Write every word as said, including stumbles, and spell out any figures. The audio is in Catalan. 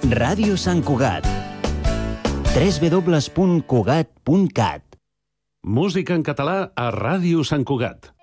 Ràdio Sant Cugat. w w w punt cugat punt cat. Música en català a Ràdio Sant Cugat.